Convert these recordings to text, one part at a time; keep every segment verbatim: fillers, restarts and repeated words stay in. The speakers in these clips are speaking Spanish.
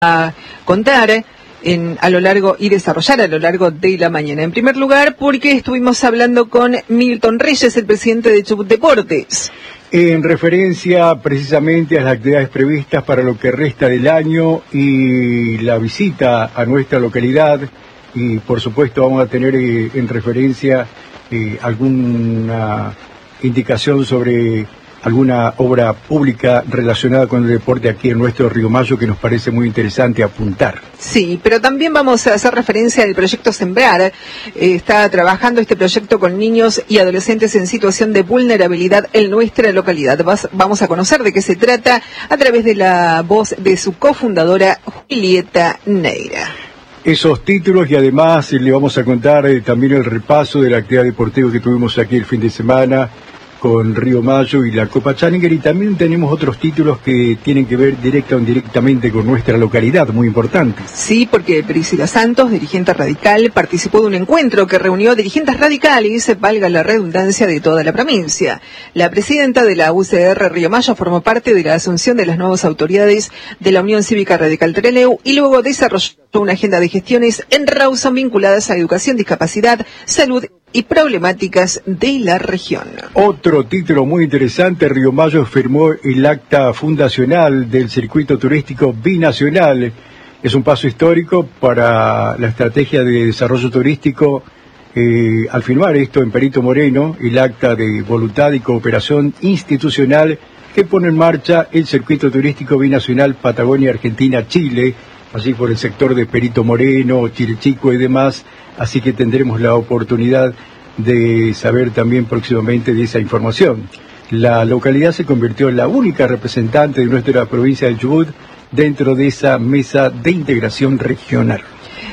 a contar en, a lo largo y desarrollar a lo largo de la mañana. En primer lugar, porque estuvimos hablando con Milton Reyes, el presidente de Chubut Deportes. En referencia precisamente a las actividades previstas para lo que resta del año y la visita a nuestra localidad, y por supuesto vamos a tener eh, en referencia eh, alguna indicación sobre alguna obra pública relacionada con el deporte aquí en nuestro Río Mayo que nos parece muy interesante apuntar. Sí, pero también vamos a hacer referencia al proyecto Sembrar. Eh, está trabajando este proyecto con niños y adolescentes en situación de vulnerabilidad en nuestra localidad. Vas, vamos a conocer de qué se trata a través de la voz de su cofundadora, Julieta Neira. Esos títulos y además le vamos a contar eh, también el repaso de la actividad deportiva que tuvimos aquí el fin de semana con Río Mayo y la Copa Challenger, y también tenemos otros títulos que tienen que ver directa o indirectamente con nuestra localidad, muy importantes. Sí, porque Priscila Santos, dirigente radical, participó de un encuentro que reunió dirigentes radicales, valga la redundancia, de toda la provincia. La presidenta de la U C R Río Mayo formó parte de la asunción de las nuevas autoridades de la Unión Cívica Radical Trelew y luego desarrolló una agenda de gestiones en Rawson vinculadas a educación, discapacidad, salud y problemáticas de la región. Otro título muy interesante: Río Mayo firmó el acta fundacional del circuito turístico binacional. Es un paso histórico para la estrategia de desarrollo turístico. Eh, al firmar esto en Perito Moreno, el acta de voluntad y cooperación institucional que pone en marcha el circuito turístico binacional Patagonia-Argentina-Chile, así por el sector de Perito Moreno, Chilechico y demás, así que tendremos la oportunidad de saber también próximamente de esa información. La localidad se convirtió en la única representante de nuestra provincia de Chubut dentro de esa mesa de integración regional.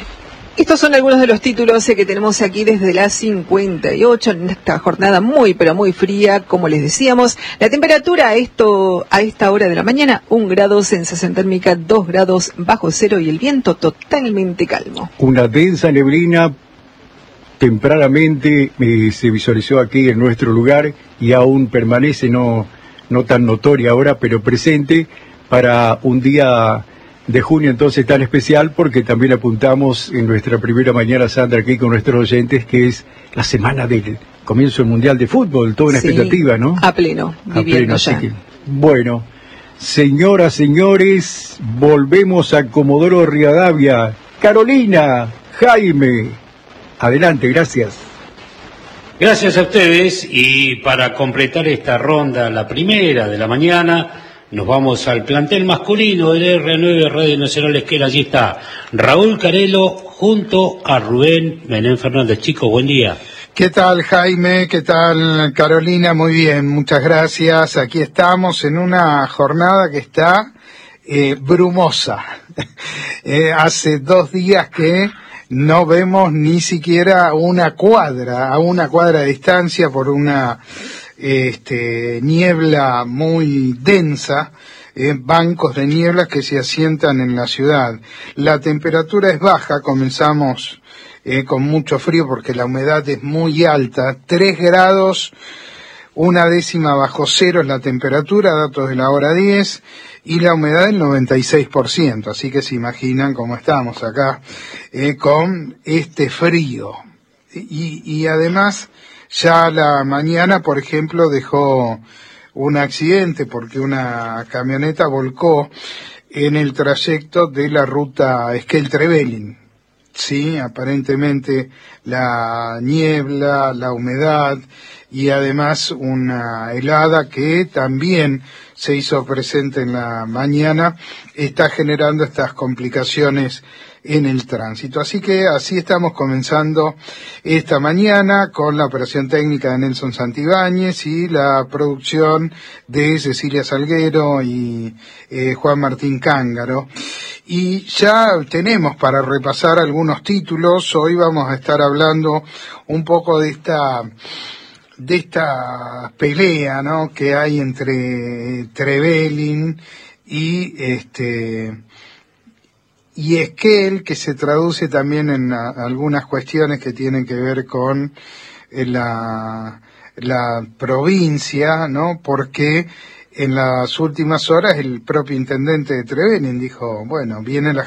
Estos son algunos de los títulos que tenemos aquí desde las cincuenta y ocho, en esta jornada muy, pero muy fría, como les decíamos. La temperatura a, esto, a esta hora de la mañana, un grado, sensación térmica dos grados bajo cero y el viento totalmente calmo. Una densa neblina tempranamente eh, se visualizó aquí en nuestro lugar y aún permanece, no, no tan notoria ahora, pero presente para un día de junio entonces tan especial, porque también apuntamos en nuestra primera mañana, Sandra, aquí con nuestros oyentes, que es la semana del comienzo del Mundial de Fútbol, toda una sí, expectativa, ¿no? A pleno, a pleno, ya. Así que, bueno, señoras, señores, volvemos a Comodoro Rivadavia. Carolina, Jaime, adelante, gracias. Gracias a ustedes, y para completar esta ronda, la primera de la mañana, nos vamos al plantel masculino del R nueve Radio Nacional Esquel. Allí está Raúl Carelo junto a Rubén Menem Fernández. Chicos, buen día. ¿Qué tal, Jaime? ¿Qué tal, Carolina? Muy bien, muchas gracias. Aquí estamos en una jornada que está eh, brumosa. eh, hace dos días que no vemos ni siquiera una cuadra, a una cuadra de distancia por una este, niebla muy densa, eh, bancos de niebla que se asientan en la ciudad. La temperatura es baja, comenzamos eh, con mucho frío porque la humedad es muy alta, tres grados, una décima bajo cero es la temperatura, datos de la hora diez, y la humedad del noventa y seis por ciento, así que se imaginan cómo estamos acá eh, con este frío. Y, y además, ya la mañana, por ejemplo, dejó un accidente porque una camioneta volcó en el trayecto de la ruta Esquel-Trevelin. Sí, aparentemente la niebla, la humedad y además una helada que también se hizo presente en la mañana está generando estas complicaciones en el tránsito. Así que así estamos comenzando esta mañana con la operación técnica de Nelson Santibáñez y la producción de Cecilia Salguero y eh, Juan Martín Cángaro. Y ya tenemos para repasar algunos títulos. Hoy vamos a estar hablando un poco de esta de esta pelea, ¿no?, que hay entre Trevelin y este y Esquel, que se traduce también en a, algunas cuestiones que tienen que ver con eh, la la provincia, ¿no?, porque en las últimas horas el propio intendente de Trevenin dijo, bueno, viene la